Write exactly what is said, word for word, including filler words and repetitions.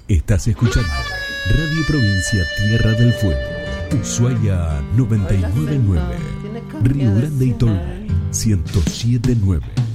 Estás escuchando Radio Provincia Tierra del Fuego, Ushuaia noventa y nueve punto nueve, Río Grande y Tolwyn ciento siete punto nueve.